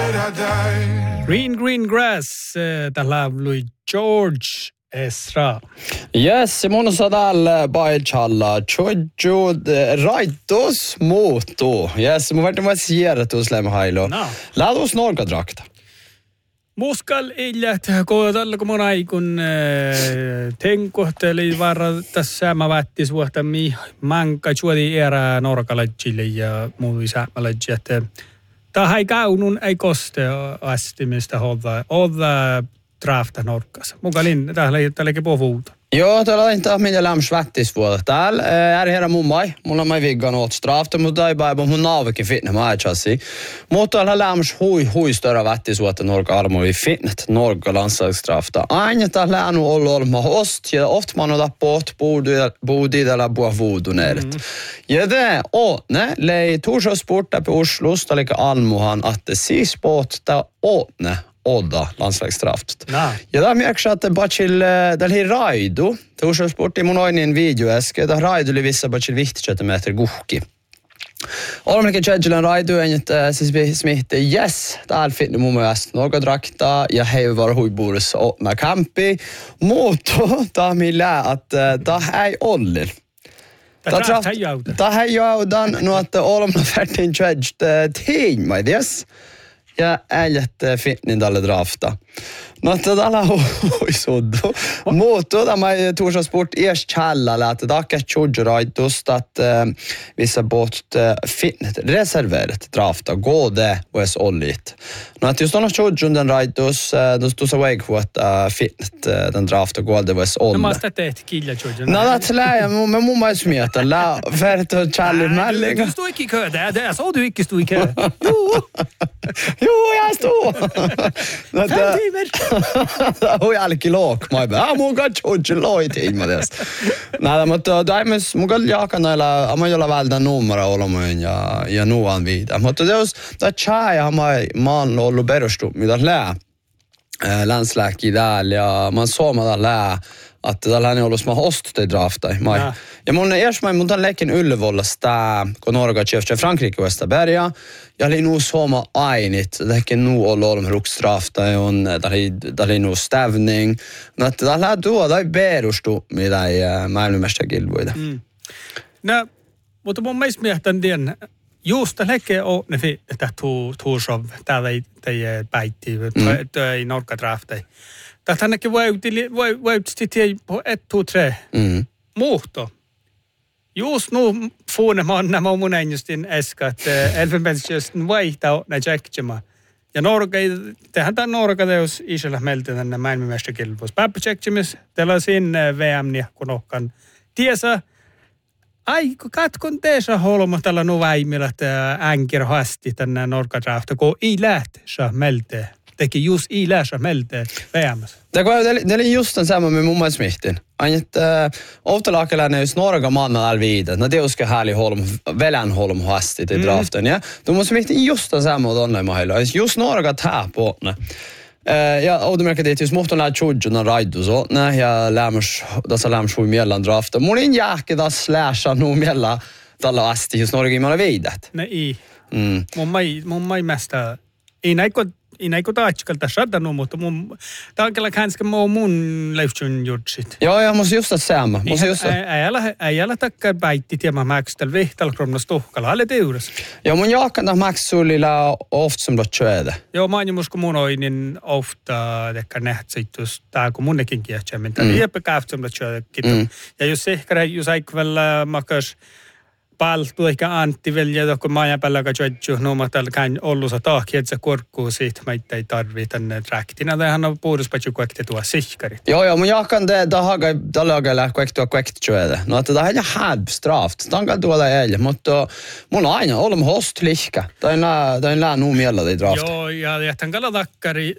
Green Grass, tällä lui George Ezra. Yes, mun on täällä paikalla Chojo Raitos Moto. Yes, mun verran myös hiertus lämmähailo. No. Lähdus Norgadrakta. Muskal illät, kun tällä kun mun aikun tenkohteli varra tässä mä vättis vuotta manka juodi era norkalajille ja muu isämälajille, että tähän kaunun ei koste astimista hodda drafta norkas. Mukalin tälläkin puhuta. Joo, täällä on taas minä lämmäs vättisvuotta. Täällä är mun mai. Mulla on viggan åt strafta, mutta ei päivä mun naavikin fitne matchasi. Mutta täällä lämmäs hui större vättisvuotta norka armovi fitnet norka landslagsstrafta. Aina täällä on ollut host ja ofta man har bort bodi där på vodonet. Ja det åtne lei Torshov-sporta på Oslo stälika almuhan att det sis bort där åtne Odda landslagsstraft. No. Ja da märks att bacil där raidu, Torshov-sport i monoinin videoäske, där raidu oli vissa bacil 50 meter guhki. Olemme tjädjelen raidu enjät smitte yes, täällä fitne mun mielestä Norgadrakta ja hei var huibuurissa åtna kampi, mutta millä että ei ollin. Tämä ei audan, no että olemme färtin tjädjt tiimaa, yes. Ja äijät fitnin tälle drafta. No tällä huisuddu. Mutta tämä Torshov-sport erst källalla, että takia tjodjeraitusta, että vissa bort fitnet reserverat drafta, gåde och ollit. No että just on tjodjun den raitus, då så väg på att fitnet den drafta gåde och ollit. No mä sitä teet kilja tjodjun. No det lär men mun mä smeta, lä färdigt att challenge mellinga. Du står inte i kö där, det sa du inte stod i kö. Jo, jag står. 5 timmar. Oi jälki look, mä ei mun katsoin loitiin mä tästä. Nada, mutta daimes mun kalli jakanailla, mä jolla vältän numera olemaan ja nuan viitä. Mutta det tjää man ollut perustu, mitä lää landsläki täällä ja man sooma lää att tällä on ollut host till drafta. Ja mun mun tämän leikin Yllevollasta, kun Norge tjefte Frankrike Västerberga. Ja oli nu sooma ainit, det nu ollut ruksdrafta ja on tällä nu stävning. No tällä tuoda perustu mitä maailmanmästä kilvoida. No, mutta mun mielestä mietän tien just läke on ne että Torshov täällä ei päitti ei Norge drafta. Tätä ainakin voi sitten på 1, 2, 3. Muhto. Just nu fuunemaan nämä mun ennustin äsken, että elfenbensjösten vaihtaa ne tjekkima. Ja tehän tämän Norge teos isellä meiltä tänne maailmanmästarkilpailussa. Päppä tjekkimis, teillä siinä VM-nia, kun ohkan tiesä. Ai, katkon teessä holma tällä nuvaimilla, että änkir hasti tänne Norge drafta, kun ei lähte saa meiltä. Teki just i läsa melte VM:ssä. Det är just den samma med Mumma Smithtin. Att avtalakela när Norge mannar alvida. När det ska härlig holm välan holm hastigt i draften, ja. Då måste Smithtin just den samma då när man hela. Just Norge tar på när ja, och det märker det just mot den här tjodjon och raidu så. När jag lämmer dessa lämmer mellan draften. Mun in jäke där slasha nu mellan alla asti just Norge man vidat. Nej. Mun mai mesta. Ei näikö taatsikal tässä sadanut, mutta tämä on kyllä kanske mun leiftsyn jutsit. Joo, mutta just det samma. Ei ala takkar päitti tiemä mäkstel vihtalkromnas tuhkalla, alle teures. Joo, mun jaakana mäksulilla ofta som det köde. Joo, mainimus kun mun oinin ofta tekka nähtsittus, tää kun munnekin kiehtämmin. Tämä lieppä käft som det köde. Ja jos ehkä, jos aikväl makas paltu ehkä Antti velje, kun maajapäällä katsoitju, no mä täällä käyn ollussa tahki, että se korkkuu siitä, mä ei tarvii tänne traktina. Tämähän on puhutuspatju kuekti tuo sihkarit. Joo, mun jakan det haga dalagalla kuekti tjöde. No, että tämä on halvstraft. Tangal tuolla ei, mutta mun aina olemme host lihka. Tämä on lää nuu mielellä draft. Joo, ja tämän kalla takkari,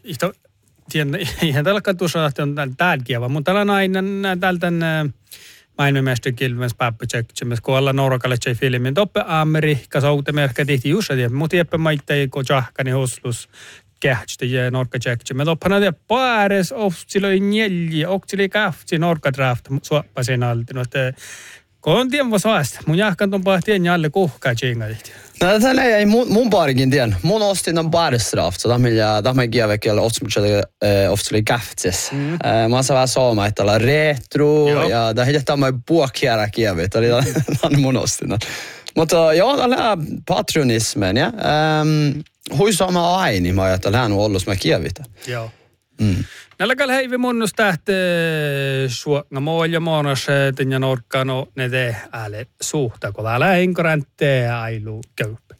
ihan tällä katussa on täällä kieva, mutta täällä on aina täältä maailmanmästarkilpailussa päppätsekkimässä, kun alla Norkalle tjei filmin. Toppe Amerikka sautemerkka tehti just det, mutta jeppe maittai kun jahkani hoslus kähtsti ja Norka tsekkimässä. Toppana det pares ofsiloi njälji, oksili kähtsi Norka draft suoppasin alti. Kun on tiemmo saasta, mun jahkan ton pahtien alle kuhkaa tjenga tehti. No tällä ei mun parikin tien. Mun ostin on barstraft, så de ger väl ofta käftses. Man sa sama että olla retro ja det heter tämä puokkiara kievit, eli on mun ostin. Mutta joo, tällä patrionismen, ja. Hui sama aini, mä ajattelin, hän on ollut mä kievitä. Joo. Näillä kalla heivi munnusta, että suokna moja monas tinja norkkano ne te ääle suhta, kun väälä inkorantteja ailu köyppä.